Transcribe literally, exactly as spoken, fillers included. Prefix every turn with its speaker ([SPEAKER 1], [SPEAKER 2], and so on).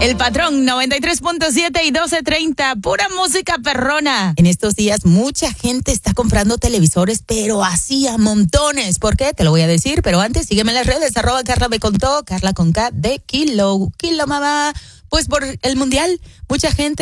[SPEAKER 1] El Patrón noventa y tres punto siete y doce treinta, pura música perrona. En estos días mucha gente está comprando televisores, pero así a montones. ¿Por qué? Te lo voy a decir, pero antes sígueme en las redes, arroba Carla me contó, Carla con K de Kilo. Kilo, mamá. Pues por el Mundial, mucha gente